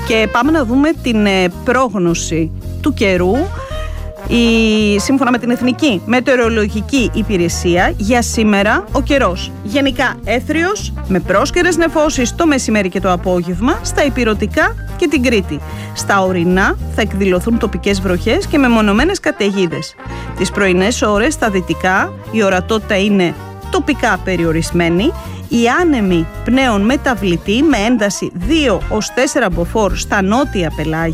Και πάμε να δούμε την πρόγνωση του καιρού. Σύμφωνα με την Εθνική Μετεωρολογική Υπηρεσία, για σήμερα ο καιρός γενικά έθριος, με πρόσκαιρες νεφώσεις το μεσημέρι και το απόγευμα στα ηπειρωτικά και την Κρήτη. Στα ορεινά θα εκδηλωθούν τοπικές βροχές και μεμονωμένες καταιγίδες. Τις πρωινές ώρες στα δυτικά η ορατότητα είναι τοπικά περιορισμένη. Οι άνεμοι πνέουν μεταβλητοί με ένταση 2 ως 4 μποφόρ στα νότια πελάγια.